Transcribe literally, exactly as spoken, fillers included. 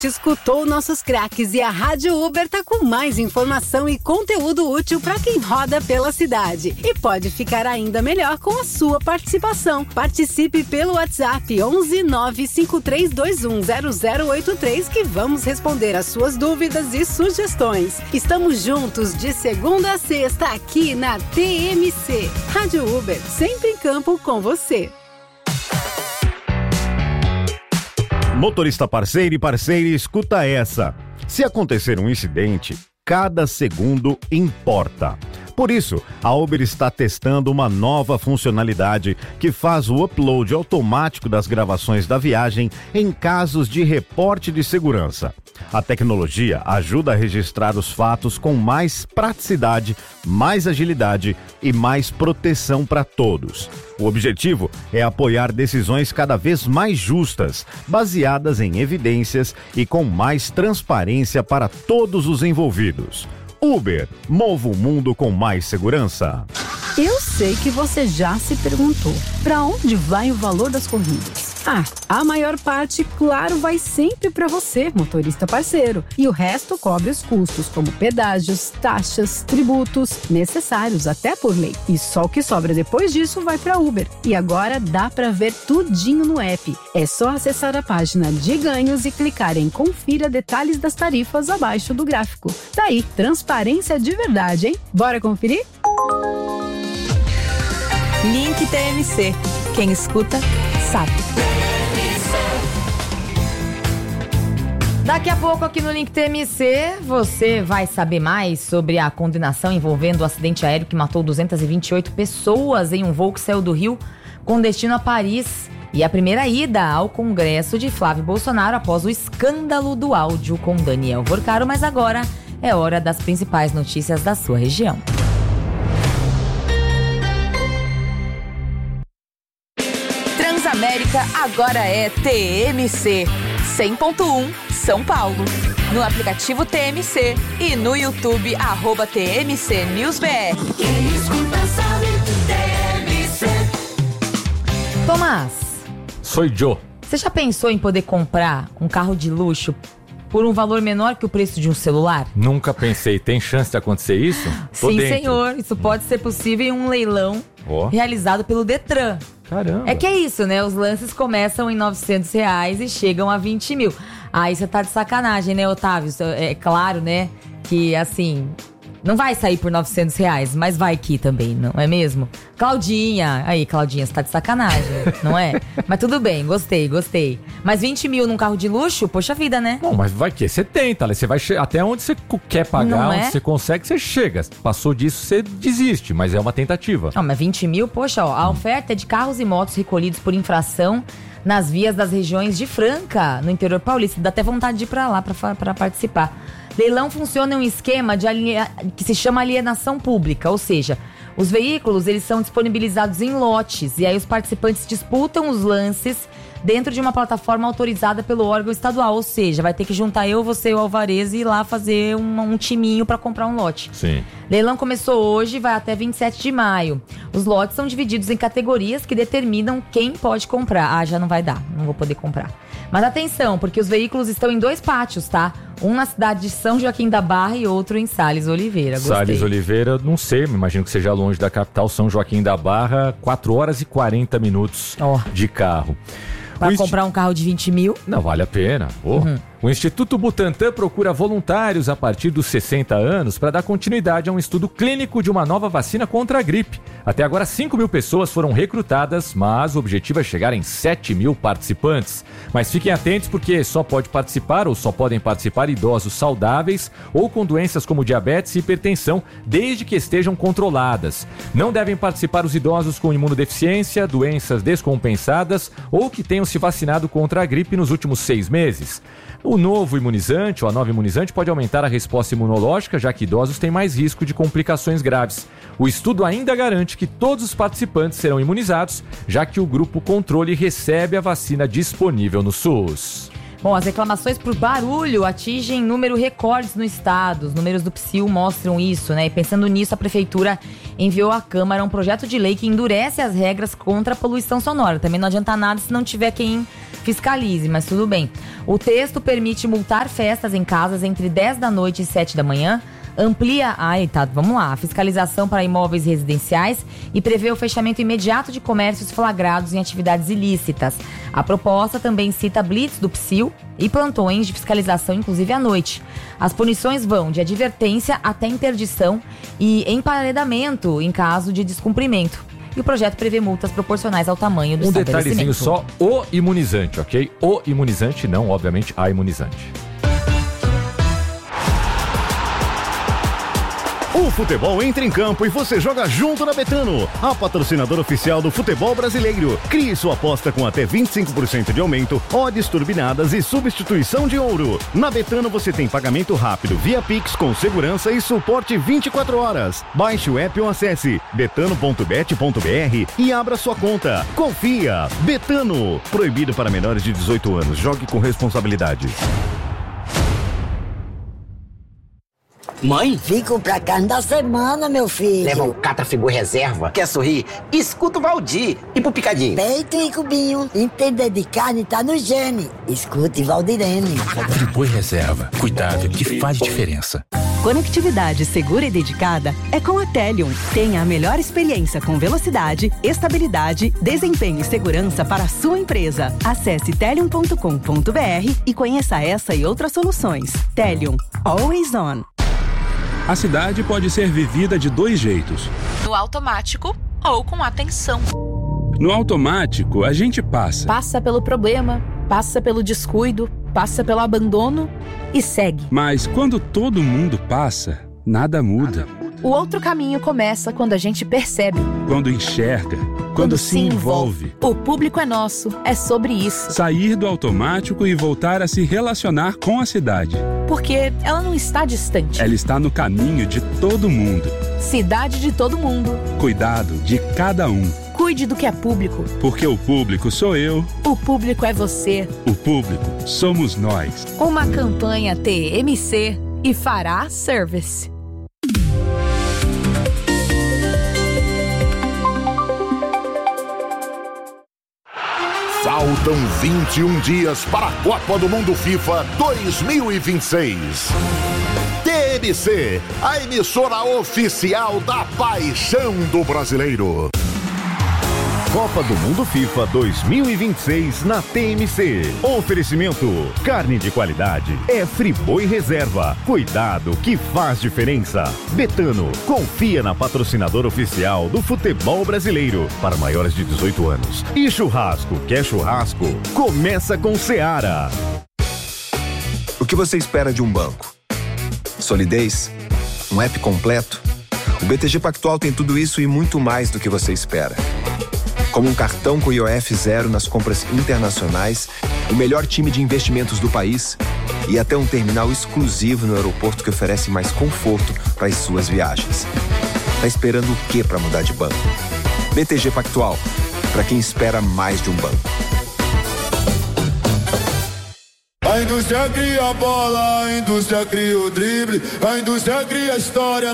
Escutou nossos craques e a Rádio Uber tá com mais informação e conteúdo útil para quem roda pela cidade. E pode ficar ainda melhor com a sua participação. Participe pelo WhatsApp onze nove cinco três dois um zero zero oito três que vamos responder as suas dúvidas e sugestões. Estamos juntos de segunda a sexta aqui na T M C. Rádio Uber, sempre em campo com você. Motorista parceiro e parceira, escuta essa. Se acontecer um incidente, cada segundo importa. Por isso, a Uber está testando uma nova funcionalidade que faz o upload automático das gravações da viagem em casos de reporte de segurança. A tecnologia ajuda a registrar os fatos com mais praticidade, mais agilidade e mais proteção para todos. O objetivo é apoiar decisões cada vez mais justas, baseadas em evidências e com mais transparência para todos os envolvidos. Uber, mova o mundo com mais segurança. Eu sei que você já se perguntou, para onde vai o valor das corridas? Ah, a maior parte, claro, vai sempre para você, motorista parceiro. E o resto cobre os custos, como pedágios, taxas, tributos, necessários até por lei. E só o que sobra depois disso vai para Uber. E agora dá para ver tudinho no app. É só acessar a página de ganhos e clicar em Confira detalhes das tarifas abaixo do gráfico. Daí, transparência de verdade, hein? Bora conferir? Link T M C. Quem escuta, sabe. Daqui a pouco aqui no Link T M C, você vai saber mais sobre a condenação envolvendo o acidente aéreo que matou duzentas e vinte e oito pessoas em um voo que saiu do Rio com destino a Paris. E a primeira ida ao Congresso de Flávio Bolsonaro após o escândalo do áudio com Daniel Vorcaro. Mas agora é hora das principais notícias da sua região. Transamérica agora é T M C cem ponto um São Paulo. No aplicativo T M C e no YouTube, arroba T M C News B R. Quem escuta sabe, T M C. Tomás. Sou Joe. Você já pensou em poder comprar um carro de luxo por um valor menor que o preço de um celular? Nunca pensei. Tem chance de acontecer isso? Tô Sim, dentro. senhor. Isso pode ser possível em um leilão oh. realizado pelo Detran. Caramba. É que é isso, né? Os lances começam em novecentos reais e chegam a vinte mil. Aí você tá de sacanagem, né, Otávio? É claro, né, que assim, não vai sair por novecentos reais, mas vai que também, não é mesmo? Claudinha, aí, Claudinha, você tá de sacanagem, não é? Mas tudo bem, gostei, gostei. Mas vinte mil num carro de luxo, poxa vida, né? Bom, mas vai que? Você tenta, você vai che- até onde você quer pagar, não é? onde você consegue, você chega. Passou disso, você desiste, mas é uma tentativa. Não, mas vinte mil, poxa, ó, a oferta é de carros e motos recolhidos por infração nas vias das regiões de Franca, no interior paulista. Dá até vontade de ir pra lá pra, pra participar. Leilão funciona em um esquema de alinha... que se chama alienação pública, ou seja, os veículos eles são disponibilizados em lotes e aí os participantes disputam os lances dentro de uma plataforma autorizada pelo órgão estadual, ou seja, vai ter que juntar eu, você e o Alvarez e ir lá fazer um, um timinho para comprar um lote. Sim. Leilão começou hoje e vai até vinte e sete de maio. Os lotes são divididos em categorias que determinam quem pode comprar. Ah, já não vai dar, não vou poder comprar. Mas atenção, porque os veículos estão em dois pátios, tá? Um na cidade de São Joaquim da Barra e outro em Salles Oliveira. Gostei. Salles Oliveira, não sei, me imagino que seja longe da capital. São Joaquim da Barra, quatro horas e quarenta minutos oh. de carro. Para comprar um carro de vinte mil? Não, vale a pena. Oh. Uhum. O Instituto Butantan procura voluntários a partir dos sessenta anos para dar continuidade a um estudo clínico de uma nova vacina contra a gripe. Até agora, cinco mil pessoas foram recrutadas, mas o objetivo é chegar em sete mil participantes. Mas fiquem atentos porque só pode participar ou só podem participar idosos saudáveis ou com doenças como diabetes e hipertensão, desde que estejam controladas. Não devem participar os idosos com imunodeficiência, doenças descompensadas ou que tenham se vacinado contra a gripe nos últimos seis meses. O novo imunizante, ou a nova imunizante, pode aumentar a resposta imunológica, já que idosos têm mais risco de complicações graves. O estudo ainda garante que todos os participantes serão imunizados, já que o grupo controle recebe a vacina disponível no SUS. Bom, as reclamações por barulho atingem número recordes no estado. Os números do P S I U mostram isso, né? E pensando nisso, a prefeitura enviou à Câmara um projeto de lei que endurece as regras contra a poluição sonora. Também não adianta nada se não tiver quem fiscalize, mas tudo bem. O texto permite multar festas em casas entre dez da noite e sete da manhã, amplia, ai, tá, vamos lá, a fiscalização para imóveis residenciais e prevê o fechamento imediato de comércios flagrados em atividades ilícitas. A proposta também cita blitz do P S I L e plantões de fiscalização, inclusive à noite. As punições vão de advertência até interdição e emparedamento em caso de descumprimento. E o projeto prevê multas proporcionais ao tamanho do um estabelecimento. Um detalhezinho só, o imunizante, ok? O imunizante, não, obviamente, a imunizante. O futebol entra em campo e você joga junto na Betano, a patrocinadora oficial do futebol brasileiro. Crie sua aposta com até vinte e cinco por cento de aumento, odds turbinadas e substituição de ouro. Na Betano você tem pagamento rápido via Pix com segurança e suporte vinte e quatro horas. Baixe o app ou acesse betano ponto bet ponto br e abra sua conta. Confia! Betano. Proibido para menores de dezoito anos. Jogue com responsabilidade. Mãe? Fico pra carne da semana, meu filho. Leva o Catrafigor Reserva. Quer sorrir? Escuta o Valdir. E pro Picadinho? Peito e cubinho. Entender de carne tá no gene. Escute Valdirene. Friboi Reserva. Cuidado que faz diferença. Conectividade segura e dedicada é com a Telium. Tenha a melhor experiência com velocidade, estabilidade, desempenho e segurança para a sua empresa. Acesse telium ponto com ponto br e conheça essa e outras soluções. Telium. Always on. A cidade pode ser vivida de dois jeitos. No automático ou com atenção. No automático, a gente passa. Passa pelo problema, passa pelo descuido, passa pelo abandono e segue. Mas quando todo mundo passa, nada muda. O outro caminho começa quando a gente percebe. Quando enxerga. Quando, quando se envolve. envolve. O público é nosso, é sobre isso. Sair do automático e voltar a se relacionar com a cidade. Porque ela não está distante. Ela está no caminho de todo mundo. Cidade de todo mundo. Cuidado de cada um. Cuide do que é público. Porque o público sou eu. O público é você. O público somos nós. Uma campanha T M C e Fará Service. Faltam vinte e um dias para a Copa do Mundo FIFA dois mil e vinte e seis. T M C, a emissora oficial da paixão do brasileiro. Copa do Mundo FIFA dois mil e vinte e seis na T M C. Oferecimento: carne de qualidade é Friboi Reserva. Cuidado que faz diferença. Betano, confia na patrocinadora oficial do futebol brasileiro para maiores de dezoito anos. E churrasco, quer churrasco? Começa com Seara. O que você espera de um banco? Solidez? Um app completo? O B T G Pactual tem tudo isso e muito mais do que você espera. Como um cartão com I O F zero nas compras internacionais, o melhor time de investimentos do país e até um terminal exclusivo no aeroporto que oferece mais conforto para as suas viagens. Tá esperando o quê para mudar de banco? B T G Pactual, para quem espera mais de um banco. A indústria cria a bola, a indústria cria o drible, a indústria cria a história.